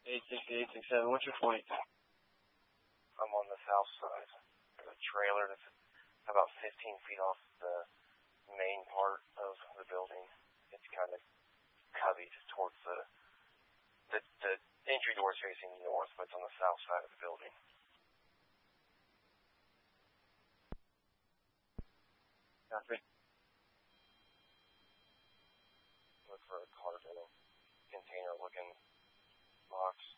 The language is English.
86867. What's your point? I'm on the south side. There's a trailer that's about 15 feet off the main part of the building. It's kind of cubbied towards the entry door is facing north, but it's on the south side of the building. Copy. Look for a cargo container looking box.